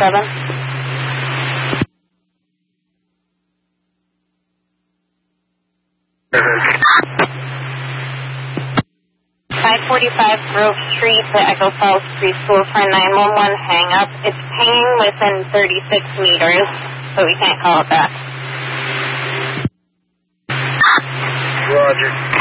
545 Grove Street to Echo Falls Preschool for 911 hang-up. It's pinging within 36 meters, so we can't call it back. Roger.